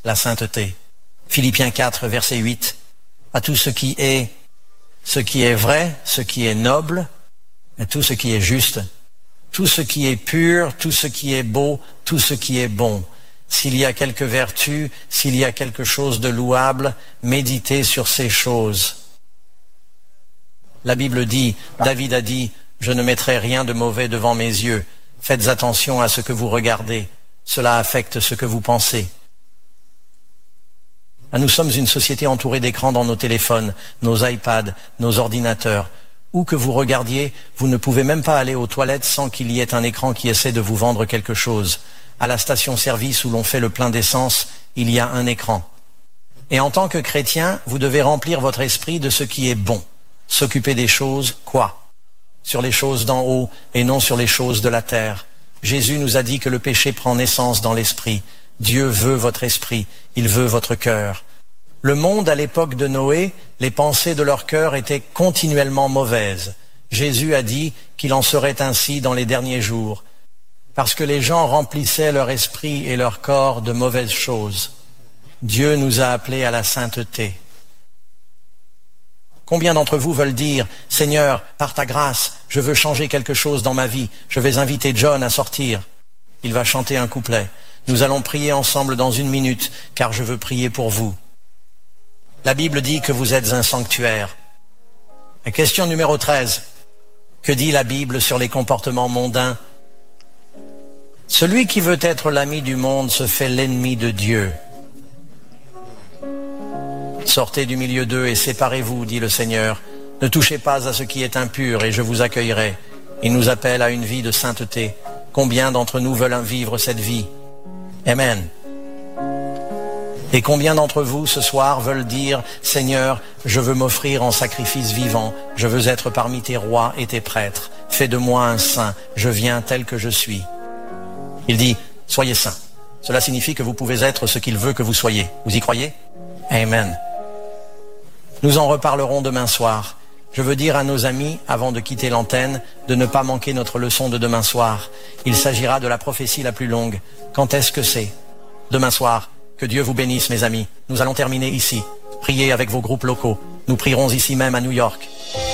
la sainteté. Philippiens 4, verset 8. À tout ce qui est vrai, ce qui est noble, et tout ce qui est juste, tout ce qui est pur, tout ce qui est beau, tout ce qui est bon. S'il y a quelque vertu, s'il y a quelque chose de louable, méditez sur ces choses. La Bible dit, David a dit, « Je ne mettrai rien de mauvais devant mes yeux. Faites attention à ce que vous regardez. Cela affecte ce que vous pensez. » Nous sommes une société entourée d'écrans dans nos téléphones, nos iPads, nos ordinateurs. Où que vous regardiez, vous ne pouvez même pas aller aux toilettes sans qu'il y ait un écran qui essaie de vous vendre quelque chose. À la station-service où l'on fait le plein d'essence, il y a un écran. Et en tant que chrétien, vous devez remplir votre esprit de ce qui est bon. S'occuper des choses, quoi? Sur les choses d'en haut et non sur les choses de la terre. Jésus nous a dit que le péché prend naissance dans l'esprit. Dieu veut votre esprit, il veut votre cœur. Le monde, à l'époque de Noé, les pensées de leur cœur étaient continuellement mauvaises. Jésus a dit qu'il en serait ainsi dans les derniers jours, parce que les gens remplissaient leur esprit et leur corps de mauvaises choses. Dieu nous a appelés à la sainteté. Combien d'entre vous veulent dire « Seigneur, par ta grâce, je veux changer quelque chose dans ma vie, je vais inviter John à sortir. » Il va chanter un couplet. Nous allons prier ensemble dans 1 minute, car je veux prier pour vous. La Bible dit que vous êtes un sanctuaire. Et question numéro 13. Que dit la Bible sur les comportements mondains? Celui qui veut être l'ami du monde se fait l'ennemi de Dieu. Sortez du milieu d'eux et séparez-vous, dit le Seigneur. Ne touchez pas à ce qui est impur et je vous accueillerai. Il nous appelle à une vie de sainteté. Combien d'entre nous veulent vivre cette vie? Amen. Et combien d'entre vous ce soir veulent dire « Seigneur, je veux m'offrir en sacrifice vivant, je veux être parmi tes rois et tes prêtres. Fais de moi un saint, je viens tel que je suis. » Il dit « Soyez saints ». Cela signifie que vous pouvez être ce qu'il veut que vous soyez. Vous y croyez? Amen. Nous en reparlerons demain soir. Je veux dire à nos amis, avant de quitter l'antenne, de ne pas manquer notre leçon de demain soir. Il s'agira de la prophétie la plus longue. Quand est-ce que c'est? Demain soir. Que Dieu vous bénisse, mes amis. Nous allons terminer ici. Priez avec vos groupes locaux. Nous prierons ici même à New York.